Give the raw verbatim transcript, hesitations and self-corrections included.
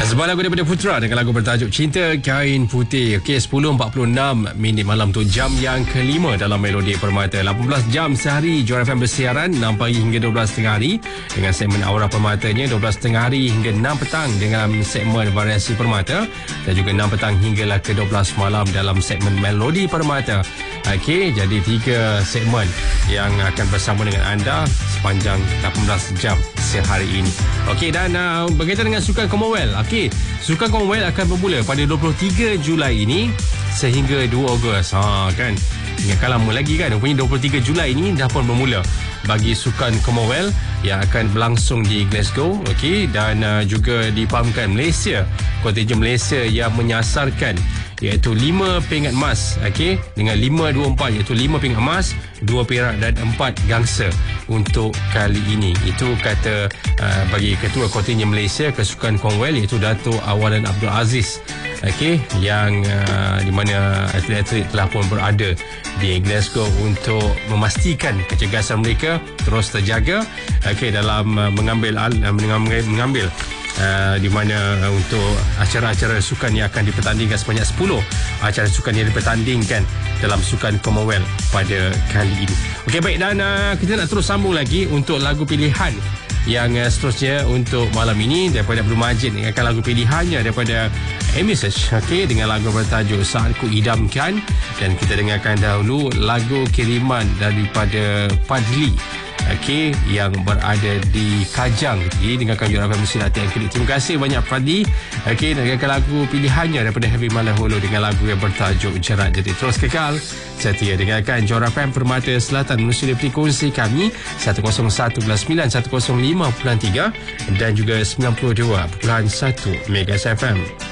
Sebuah lagu daripada Putra dengan lagu bertajuk Cinta Kain Putih. Okey, sepuluh empat puluh enam minit malam tu, jam yang kelima dalam Melodi Permata. lapan belas jam sehari Johor F M bersiaran, enam pagi hingga dua belas tengah hari dengan segmen Aura Permatanya, dua belas tengah hari hingga enam petang dengan segmen Variasi Permata, dan juga enam petang hinggalah ke dua belas malam dalam segmen Melodi Permata. Okey, jadi tiga segmen yang akan bersama dengan anda sepanjang lapan belas jam sehari ini. Okey, dan uh, berkaitan dengan Sukan Commonwealth. Okey, Sukan Commonwealth akan bermula pada dua puluh tiga Julai ini sehingga dua Ogos. Ha kan. Ingatkan lama lagi kan. Rupanya dua puluh tiga Julai ini dah pun bermula bagi Sukan Commonwealth yang akan berlangsung di Glasgow. Okey, dan uh, juga dipahamkan Malaysia, kontingen Malaysia yang menyasarkan iaitu lima pingat emas, okey, dengan lima dua empat, iaitu lima pingat emas, dua perak dan empat gangsa untuk kali ini. Itu kata uh, bagi Ketua Kontingen Malaysia ke Sukan Commonwealth, iaitu Dato' Awalan Abdul Aziz. Okey, yang uh, di mana atlet-atlet telah pun berada di Glasgow untuk memastikan kecergasan mereka terus terjaga, okey, dalam uh, mengambil uh, mengambil, mengambil Uh, di mana uh, untuk acara-acara sukan yang akan dipertandingkan, sebanyak sepuluh acara sukan yang dipertandingkan dalam Sukan Commonwealth pada kali ini. Okey, baik, dan uh, kita nak terus sambung lagi untuk lagu pilihan yang uh, seterusnya untuk malam ini daripada Abdul Majid. Ingatkan lagu pilihannya daripada Amy Search, okey, dengan lagu bertajuk Saat Ku Idamkan, dan kita dengarkan dahulu lagu kiriman daripada Fadli, okey, yang berada di Kajang. Jadi dengarkan Johor F M Silat yang kini. Terima kasih banyak Fadli. Okey, dengarkan lagu pilihannya daripada Happy Malaholo dengan lagu yang bertajuk Jerat. Jadi terus kekal setia dengarkan Johor F M Permata Selatan melalui frekuensi kami seratus satu perpuluhan sembilan, seratus lima perpuluhan tiga dan juga sembilan puluh dua perpuluhan satu Mega F M.